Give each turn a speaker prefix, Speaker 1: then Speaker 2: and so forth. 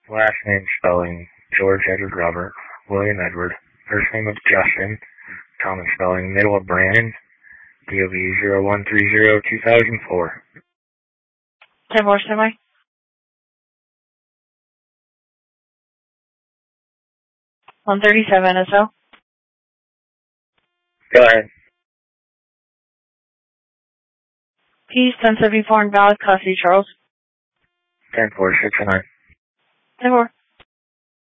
Speaker 1: Last name spelling George Edward Robert, William Edward. First name of Justin, common spelling, middle of Brandon, DOB 0130-2004.
Speaker 2: 10 more, semi. 137 SO.
Speaker 1: Go ahead.
Speaker 2: Peace, 1074 invalid, custody, Charles.
Speaker 1: 10-4, 6-9.
Speaker 2: 10 more.